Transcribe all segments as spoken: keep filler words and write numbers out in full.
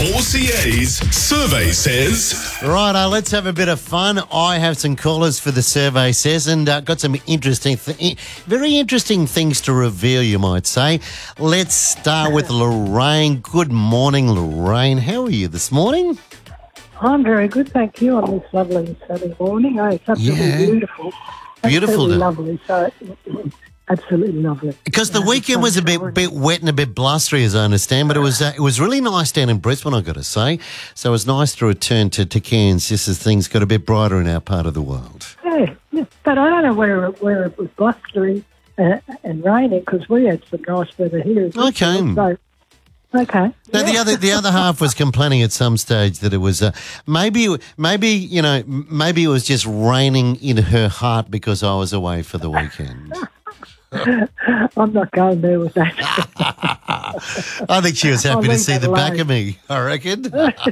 four C A's survey says. Righto, let's have a bit of fun. I have some callers for the survey says and uh, got some interesting, th- very interesting things to reveal, you might say. Let's start with Lorraine. Good morning, Lorraine. How are you this morning? I'm very good, thank you, on this lovely sunny morning. Oh, it's absolutely Yeah. beautiful. Beautiful, Absolutely though. lovely. So, absolutely lovely. Because the Yeah, weekend was a bit sunshine. bit wet and a bit blustery, as I understand, but it was uh, it was really nice down in Brisbane, I've got to say. So it was nice to return to, to Cairns just as things got a bit brighter in our part of the world. Yeah, yeah, but I don't know where it, where it was blustery uh, and raining because we had some nice weather here. as well. Okay. So, okay. Now, the Yeah. other the other half was complaining at some stage that it was uh, maybe maybe you know m- maybe it was just raining in her heart because I was away for the weekend. I'm not going there with that. I think she was I'll happy to leave see that the back alone. of me. I reckon.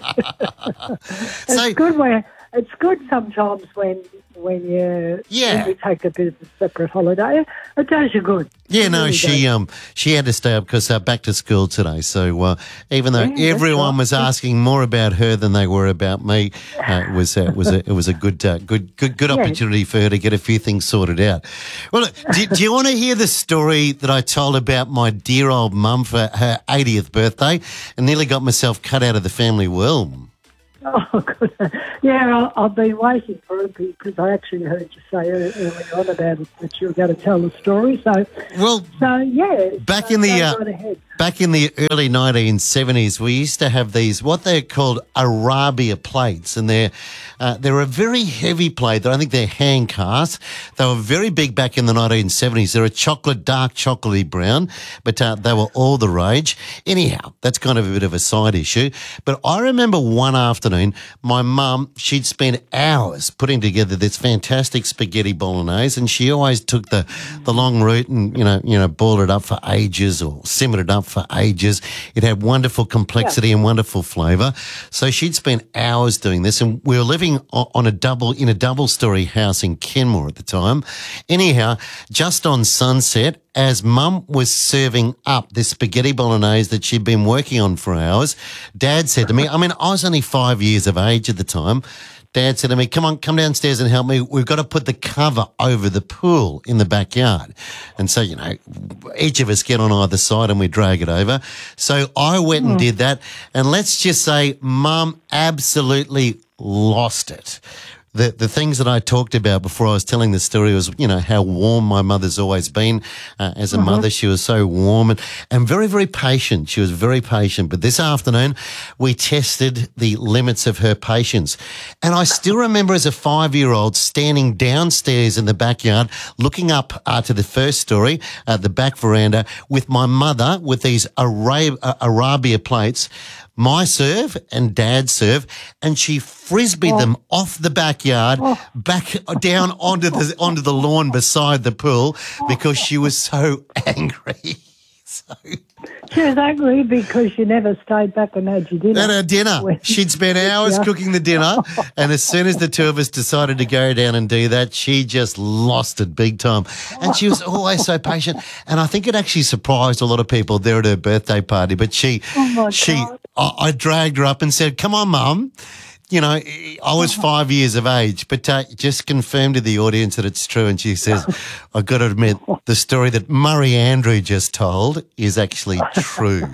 It's so good when it's good sometimes when when you Yeah. when you take a bit of a separate holiday. It does you good. yeah, It no, really she does. um she had to stay up because uh, back to school today. So uh, even though Yeah, that's everyone right. was asking more about her than they were about me, uh, it was uh, it was a it was a good uh, good good good Yeah. opportunity for her to get a few things sorted out. Well, look, do, do you want to hear the story that I told about my dear old mum for her eightieth birthday, and nearly got myself cut out of the family will? Oh, good. Yeah, I, I've been waiting for it because I actually heard you say ear- earlier on about it that you were going to tell the story. So, Well, so yeah. Back so in the, go uh, right ahead. back in the early nineteen seventies, we used to have these, what they're called Arabia plates, and they're, uh, they're a very heavy plate. I think they're hand cast. They were very big back in the nineteen seventies. They're a chocolate, dark chocolatey brown, but uh, they were all the rage. Anyhow, that's kind of a bit of a side issue. But I remember one afternoon, my mum, she'd spent hours putting together this fantastic spaghetti bolognese, and she always took the, the long route and, you know, you know, boiled it up for ages or simmered it up for ages. It had wonderful complexity and wonderful flavour. So she'd spent hours doing this, and we were living o- on a double, in a double story house in Kenmore at the time. Anyhow, just on sunset, as Mum was serving up this spaghetti bolognese that she'd been working on for hours, Dad said to me, I mean, I was only five years of age at the time. Dad said to me, come on, come downstairs and help me. We've got to put the cover over the pool in the backyard. And so, you know, each of us get on either side and we drag it over. So I went and did that. And let's just say Mum absolutely lost it. The the things that I talked about before I was telling the story was, you know, how warm my mother's always been. Uh, as a mother, she was so warm and, and very, very patient. She was very patient. But this afternoon, we tested the limits of her patience. And I still remember as a five-year-old standing downstairs in the backyard, looking up uh, to the first story, uh, the back veranda, with my mother with these Arab- uh, Arabia plates, my serve and Dad's serve, and she frisbeed them off the backyard, back down onto the onto the lawn beside the pool because she was so angry. So She was angry because you never stayed back and had your dinner. at her dinner, When- she'd spent hours Yeah. cooking the dinner, and as soon as the two of us decided to go down and do that, she just lost it big time. And she was always so patient, and I think it actually surprised a lot of people there at her birthday party. But she, Oh, my she, God. I, I dragged her up and said, "Come on, Mum." You know, I was five years of age, but uh, just confirmed to the audience that it's true. And she says, I've got to admit, the story that Murray Andrew just told is actually true.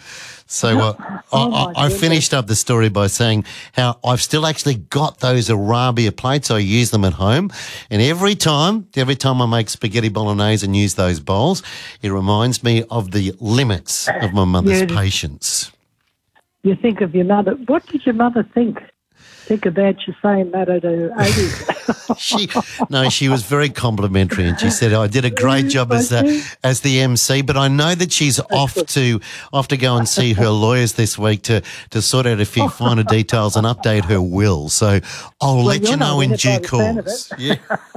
So uh, Oh, I, my I, I goodness. finished up the story by saying how I've still actually got those Arabia plates. I use them at home. And every time, every time I make spaghetti bolognese and use those bowls, it reminds me of the limits of my mother's Yeah. patience. You think of your mother. What did your mother think? Think about you saying that at her eighties. She no, she was very complimentary, and she said I did a great job as the as the M C. But I know that she's off to off to go and see her lawyers this week to to sort out a few finer details and update her will. So I'll let you you're know not in in it due by the sound of course. Yeah,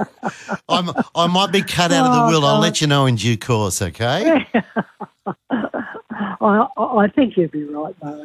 I'm I might be cut out of the Oh, will. I'll God. let you know in due course. Okay. I, I I think you'd be right, Murray.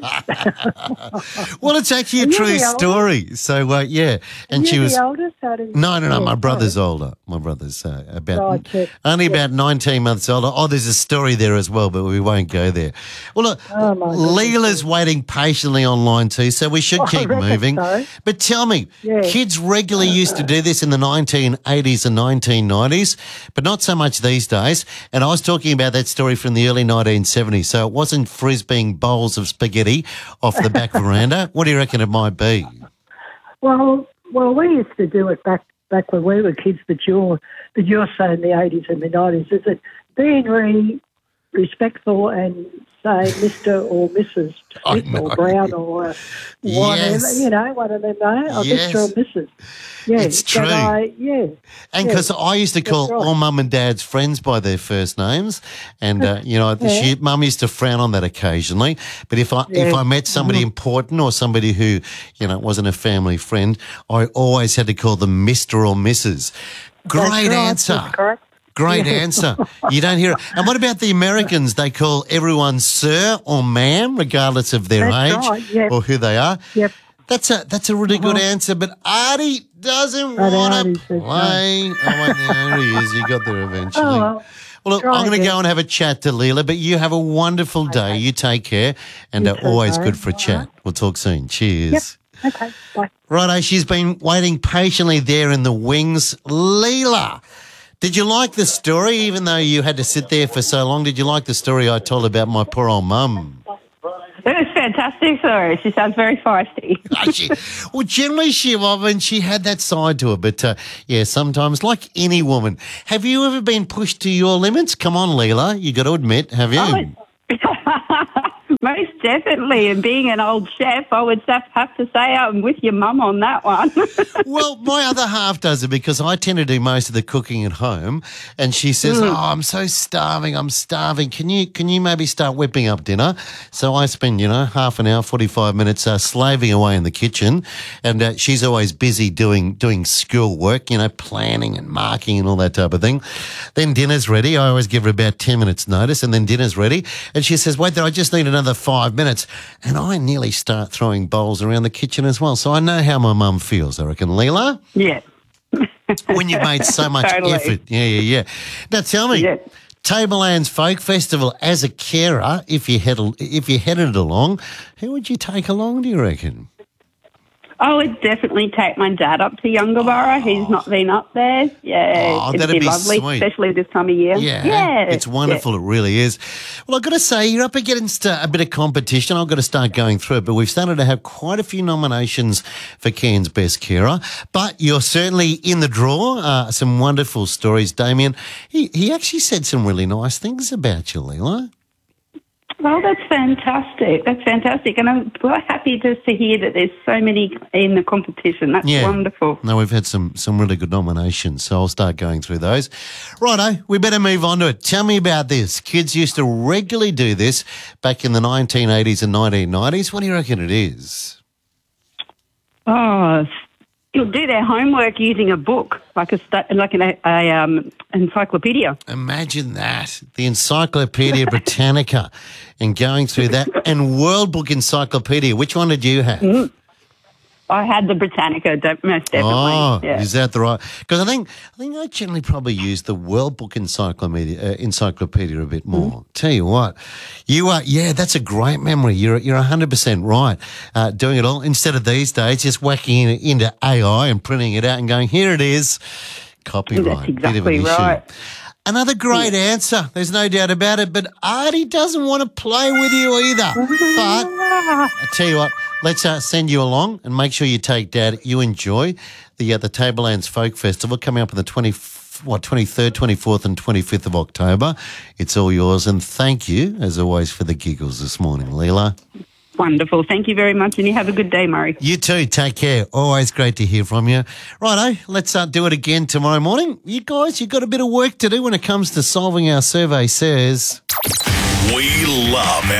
Well, it's actually a Are you true the oldest? story. So, uh, yeah. And Are she you was. the oldest? How do you- No, no, no. Yeah, My brother's sorry. older. My brother's uh, about Right, check. only about nineteen months older. Oh, there's a story there as well, but we won't go there. Well, look, Oh, my goodness. Leela's waiting patiently online too, so we should I keep reckon moving. so. But tell me, Yeah. kids regularly used to do this in the nineteen eighties and nineteen nineties, but not so much these days. And I was talking about that story from the early nineteen seventies, so it wasn't frisbeeing bowls of spaghetti off the back veranda. What do you reckon it might be? Well, well, we used to do it back back when we were kids. But you're that you're saying the eighties and the nineties. Is it being really respectful and say Mister or Missus I Smith or know. Brown or uh, whatever, Yes. you know, one of them, no, or Yes. Mister or Missus Yeah, It's but true. I, yeah, And yeah. because I used to call That's right. all mum and dad's friends by their first names, and uh, you know, Yeah. she, mum used to frown on that occasionally. But if I if Yeah. Mm-hmm. I met somebody important or somebody who you know wasn't a family friend, I always had to call them Mister or Missus Great That's right, answer. that's correct. Great answer. You don't hear it. And what about the Americans? They call everyone sir or ma'am, regardless of their That's age right, yep. or who they are. Yep. That's a that's a really good Uh-huh. answer, but Artie doesn't But want Artie to says no. play. Oh, wait, there he is. You got there eventually. Oh, well, well, look, try I'm going to again. go and have a chat to Leela, but you have a wonderful day. You take care, and You uh, too, always Murray. good for a All chat. right. We'll talk soon. Cheers. Yep. Okay. Bye. Righto, she's been waiting patiently there in the wings. Leela, did you like the story, even though you had to sit there for so long? Did you like the story I told about my poor old mum? It was fantastic, sorry. She sounds very feisty. she, well, generally she, I mean, she had that side to her, but uh, yeah, sometimes, like any woman. Have you ever been pushed to your limits? Come on, Leela, you got to admit, have you? Oh, most definitely. And being an old chef, I would have have to say I'm with your mum on that one. Well, my other half does it because I tend to do most of the cooking at home, and she says, "Oh, I'm so starving. I'm starving. Can you can you maybe start whipping up dinner?" So I spend, you know, half an hour, forty-five minutes uh, slaving away in the kitchen, and uh, she's always busy doing doing school work, you know, planning and marking and all that type of thing. Then dinner's ready. I always give her about ten minutes notice, and then dinner's ready, and she says, "Wait there, I just need another five minutes," and I nearly start throwing bowls around the kitchen as well. So I know how my mum feels, I reckon, Leela. Yeah. When you've made so much Totally. effort. Yeah, yeah, yeah. Now tell me, Yeah. Tablelands Folk Festival, as a carer, if you had if you headed along, who would you take along, do you reckon? I would definitely take my dad up to Youngaborough. He's not been up there. Yeah, Oh, it'd that'd be be lovely, sweet. especially this time of year. Yeah, yeah it's wonderful. It really is. Well, I've got to say, you're up against uh, a bit of competition. I've got to start going through it, but we've started to have quite a few nominations for Cairns Best Carer. But you're certainly in the draw. Uh, some wonderful stories. Damien, he, he actually said some really nice things about you, Leela. Well, that's fantastic. That's fantastic. And I'm quite happy just to hear that there's so many in the competition. That's Yeah. wonderful. No, we've had some some really good nominations, so I'll start going through those. Righto, we better move on to it. Tell me about this. Kids used to regularly do this back in the nineteen eighties and nineteen nineties. What do you reckon it is? Oh, you'll do their homework using a book, like a stu- like an a, um, encyclopedia. Imagine that. The Encyclopedia Britannica and going through that. And World Book Encyclopedia. Which one did you have? I had the Britannica, de- most definitely. Oh, yeah. is that the right? Because I think I think I generally probably use the World Book Encyclopedia uh, Encyclopedia a bit more. Mm. Tell you what, you are yeah, that's a great memory. You're you're a hundred percent right. Uh, doing it all instead of these days, just whacking it into A I and printing it out and going, here it is, copyright. That's exactly Bit of an issue. right. Another great answer. There's no doubt about it. But Artie doesn't want to play with you either. But I tell you what, let's uh, send you along and make sure you take Dad. You enjoy the uh, the Tablelands Folk Festival coming up on the twenty what twenty-third, twenty-fourth, and twenty-fifth of October. It's all yours, and thank you as always for the giggles this morning, Leela. Wonderful. Thank you very much, and you have a good day, Murray. You too. Take care. Always great to hear from you. Righto, let's uh, do it again tomorrow morning. You guys, you've got a bit of work to do when it comes to solving our survey says. We love